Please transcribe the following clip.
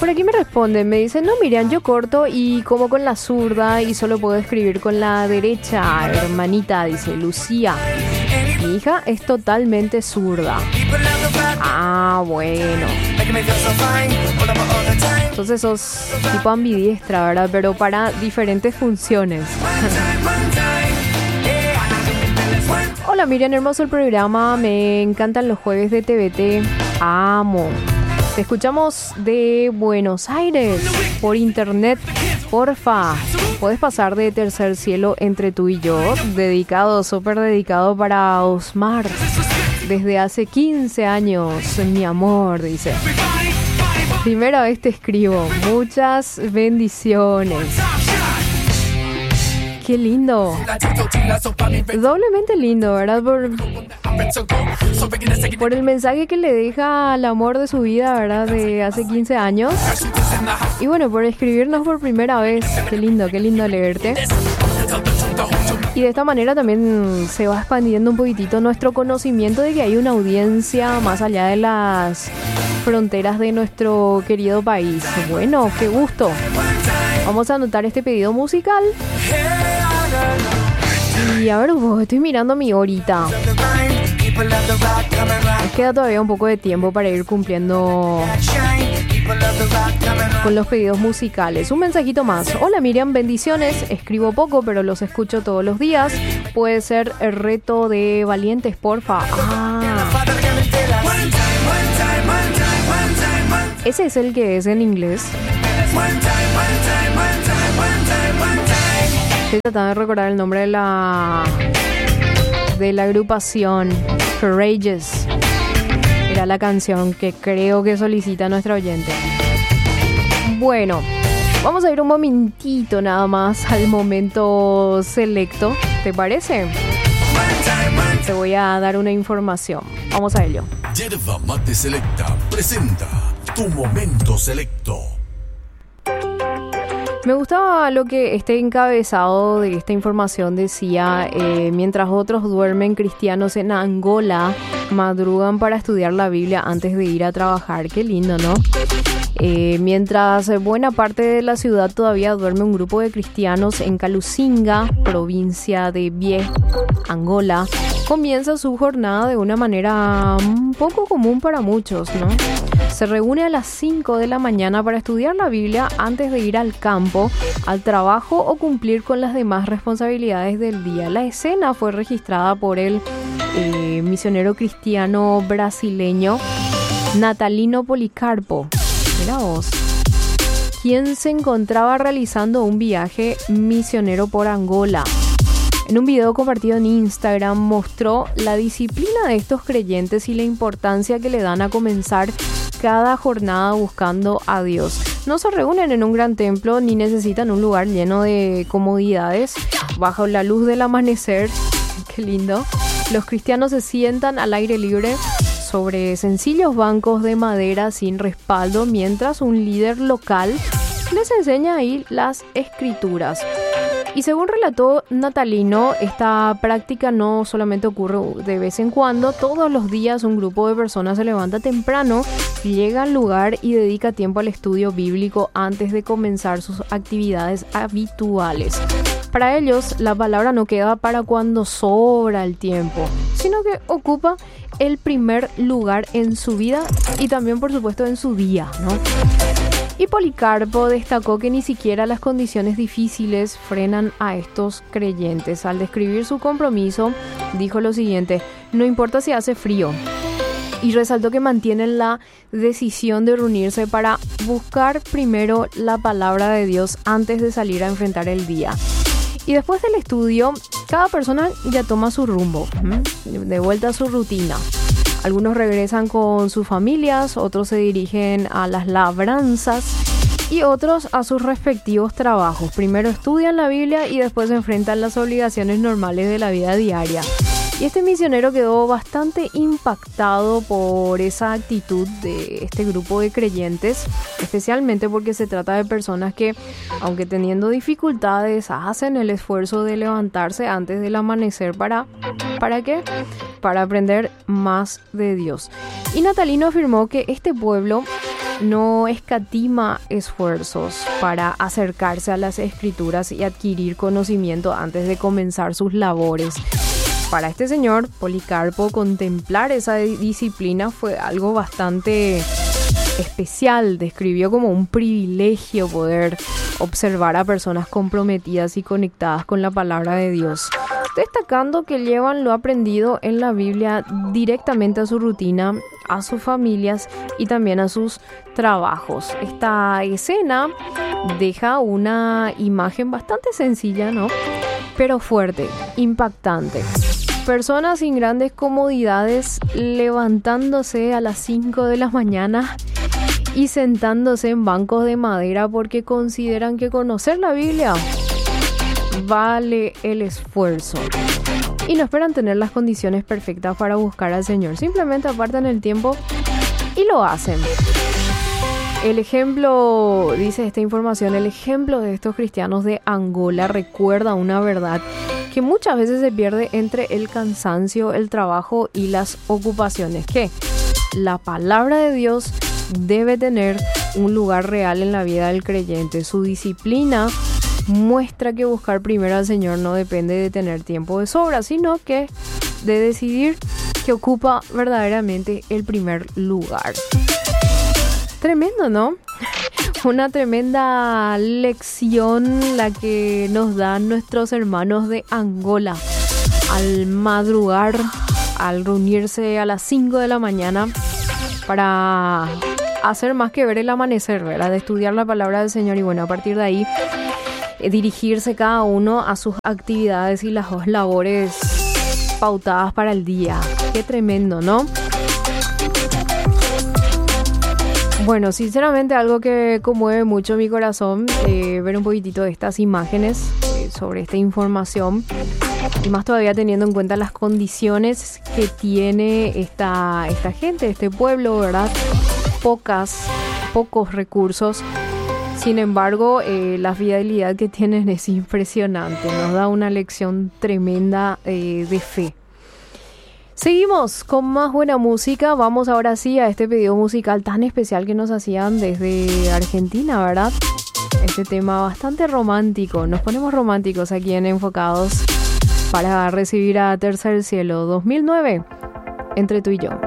Por aquí me responden, me dicen, no Miriam, yo corto y como con la zurda y solo puedo escribir con la derecha, hermanita, dice Lucía. Mi hija es totalmente zurda. Ah, bueno. Entonces sos tipo ambidiestra, ¿verdad? Pero para diferentes funciones. Hola Miriam, hermoso el programa. Me encantan los jueves de TVT. Amo. Te escuchamos de Buenos Aires por internet. Porfa, ¿puedes pasar de Tercer Cielo entre tú y yo? Dedicado, súper dedicado para Osmar. Desde hace 15 años, mi amor, dice. Primera vez te escribo. Muchas bendiciones. Qué lindo. Doblemente lindo, ¿verdad? Por el mensaje que le deja al amor de su vida, ¿verdad? De hace 15 años. Y bueno, por escribirnos por primera vez. Qué lindo leerte. Y de esta manera también se va expandiendo un poquitito nuestro conocimiento de que hay una audiencia más allá de las fronteras de nuestro querido país. Bueno, qué gusto. Vamos a anotar este pedido musical. Y a ver, estoy mirando mi horita. Nos queda todavía un poco de tiempo para ir cumpliendo con los pedidos musicales. Un mensajito más. Hola Miriam, bendiciones. Escribo poco, pero los escucho todos los días. Puede ser el reto de valientes, porfa. Ese es el que es en inglés. Estoy tratando de recordar el nombre de la agrupación. Courageous era la canción que creo que solicita nuestra oyente. Bueno, vamos a ir un momentito nada más al momento selecto. ¿Te parece? Te voy a dar una información. Vamos a ello. Yerba Mate Selecta presenta tu momento selecto. Me gustaba lo que este encabezado de esta información decía, mientras otros duermen, cristianos en Angola madrugan para estudiar la Biblia antes de ir a trabajar. Qué lindo, ¿no? Mientras buena parte de la ciudad todavía duerme, un grupo de cristianos en Calucinga, provincia de Bié, Angola, comienza su jornada de una manera un poco común para muchos, ¿no? Se reúne a las 5 de la mañana para estudiar la Biblia antes de ir al campo, al trabajo o cumplir con las demás responsabilidades del día. La escena fue registrada por el misionero cristiano brasileño Natalino Policarpo. Mira vos. Quien se encontraba realizando un viaje misionero por Angola. En un video compartido en Instagram mostró la disciplina de estos creyentes y la importancia que le dan a comenzar cada jornada buscando a Dios. No se reúnen en un gran templo ni necesitan un lugar lleno de comodidades. Bajo la luz del amanecer, qué lindo, los cristianos se sientan al aire libre sobre sencillos bancos de madera sin respaldo, mientras un líder local les enseña ahí las escrituras. Y según relató Natalino, esta práctica no solamente ocurre de vez en cuando. Todos los días un grupo de personas se levanta temprano, llega al lugar y dedica tiempo al estudio bíblico antes de comenzar sus actividades habituales. Para ellos, la palabra no queda para cuando sobra el tiempo, sino que ocupa el primer lugar en su vida y también, por supuesto, en su día, ¿no? Y Policarpo destacó que ni siquiera las condiciones difíciles frenan a estos creyentes. Al describir su compromiso, dijo lo siguiente: no importa si hace frío. Y resaltó que mantienen la decisión de reunirse para buscar primero la palabra de Dios antes de salir a enfrentar el día. Y después del estudio, cada persona ya toma su rumbo, de vuelta a su rutina. Algunos regresan con sus familias, otros se dirigen a las labranzas y otros a sus respectivos trabajos. Primero estudian la Biblia y después se enfrentan las obligaciones normales de la vida diaria. Y este misionero quedó bastante impactado por esa actitud de este grupo de creyentes, especialmente porque se trata de personas que, aunque teniendo dificultades, hacen el esfuerzo de levantarse antes del amanecer. ¿Para qué? Para aprender más de Dios. Y Natalino afirmó que este pueblo no escatima esfuerzos para acercarse a las escrituras y adquirir conocimiento antes de comenzar sus labores. Para este señor Policarpo, contemplar esa disciplina fue algo bastante especial. Describió como un privilegio poder observar a personas comprometidas y conectadas con la palabra de Dios, destacando que llevan lo aprendido en la Biblia directamente a su rutina, a sus familias y también a sus trabajos. Esta escena deja una imagen bastante sencilla, ¿no? Pero fuerte, impactante. Personas sin grandes comodidades levantándose a las 5 de la mañana y sentándose en bancos de madera porque consideran que conocer la Biblia vale el esfuerzo. Y no esperan tener las condiciones perfectas para buscar al Señor. Simplemente apartan el tiempo y lo hacen. El ejemplo, dice esta información, el ejemplo de estos cristianos de Angola recuerda una verdad que muchas veces se pierde entre el cansancio, el trabajo y las ocupaciones, que la palabra de Dios debe tener un lugar real en la vida del creyente. Su disciplina muestra que buscar primero al Señor no depende de tener tiempo de sobra, sino que de decidir que ocupa verdaderamente el primer lugar. Tremendo, ¿no? Una tremenda lección la que nos dan nuestros hermanos de Angola al madrugar, al reunirse a las 5 de la mañana para hacer más que ver el amanecer, ¿verdad? De estudiar la palabra del Señor y bueno, a partir de ahí dirigirse cada uno a sus actividades y las labores pautadas para el día. Qué tremendo, ¿no? Bueno, sinceramente algo que conmueve mucho mi corazón, ver un poquitito de estas imágenes sobre esta información y más todavía teniendo en cuenta las condiciones que tiene esta gente, este pueblo, ¿verdad? Pocos recursos. Sin embargo, la fidelidad que tienen es impresionante. Nos da una lección tremenda de fe. Seguimos con más buena música. Vamos ahora sí a este pedido musical tan especial que nos hacían desde Argentina, ¿verdad? Este tema bastante romántico. Nos ponemos románticos aquí en Enfocados para recibir a Tercer Cielo 2009, Entre tú y yo.